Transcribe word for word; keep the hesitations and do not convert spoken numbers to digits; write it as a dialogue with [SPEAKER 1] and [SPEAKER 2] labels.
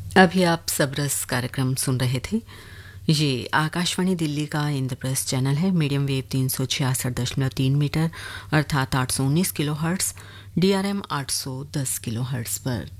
[SPEAKER 1] अभी आप सबरस कार्यक्रम सुन रहे थे। ये आकाशवाणी दिल्ली का इंद्रप्रस्थ चैनल है। मीडियम वेव तीन सौ छियासठ दशमलव तीन मीटर अर्थात आठ सौ उन्नीस किलो हर्ट्स, डीआरएम आठ सौ दस किलो हर्ट्स पर।